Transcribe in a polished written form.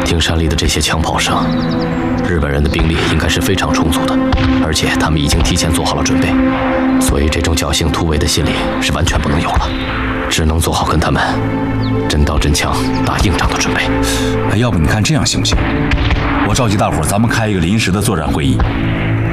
听山里的这些枪炮声，日本人的兵力应该是非常充足的，而且他们已经提前做好了准备，所以这种侥幸突围的心理是完全不能有了，只能做好跟他们真刀真枪打硬仗的准备。 要不你看这样行不行？我召集大伙，咱们开一个临时的作战会议，